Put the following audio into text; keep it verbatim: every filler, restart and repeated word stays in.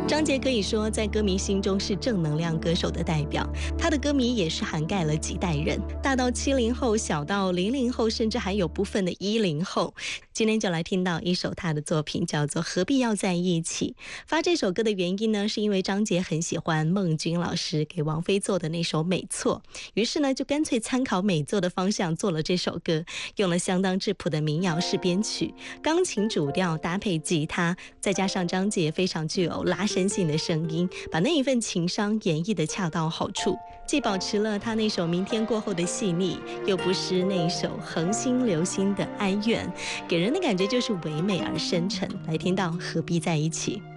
张杰可以说在歌迷心中是正能量歌手的代表，他的歌迷也是涵盖了几代人，大到七零后，小到零零后，甚至还有部分的一零后。今天就来听到一首他的作品，叫做《何必要在一起》。发这首歌的原因呢，是因为张杰很喜欢孟君老师给王菲做的那首《美错》，于是呢就干脆参考美作的方向做了这首歌，用了相当质朴的民谣式编曲，钢琴主调搭配吉他，再加上张杰非常具有拉伸性的声音，把那一份情商演绎得恰到好处，既保持了他那首明天过后的细腻，又不失那一首恒星流星的哀怨，给人的感觉就是唯美而深沉。来听到何必在一起。